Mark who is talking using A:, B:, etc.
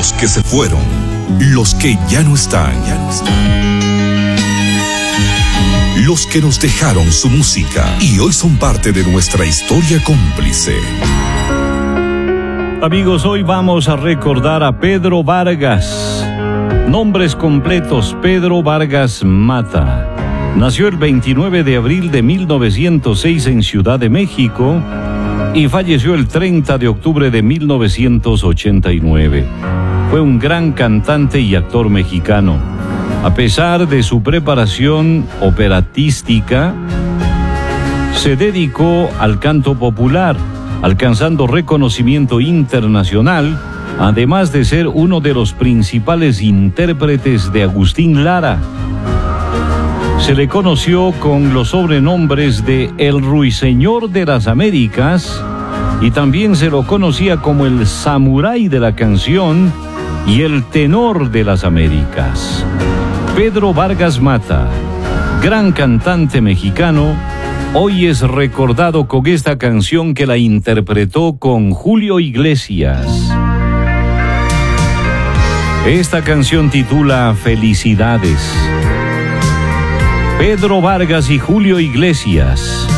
A: los que se fueron, los que ya no están, los que nos dejaron su música y hoy son parte de nuestra historia cómplice.
B: Amigos, hoy vamos a recordar a Pedro Vargas. Nombres completos: Pedro Vargas Mata. Nació el 29 de abril de 1906 en Ciudad de México y falleció el 30 de octubre de 1989. Fue un gran cantante y actor mexicano. A pesar de su preparación operatística, se dedicó al canto popular, alcanzando reconocimiento internacional, además de ser uno de los principales intérpretes de Agustín Lara. Se le conoció con los sobrenombres de El Ruiseñor de las Américas y también se lo conocía como el Samurái de la canción y el Tenor de las Américas. Pedro Vargas Mata, gran cantante mexicano, hoy es recordado con esta canción que la interpretó con Julio Iglesias. Esta canción titula Felicidades. Pedro Vargas y Julio Iglesias.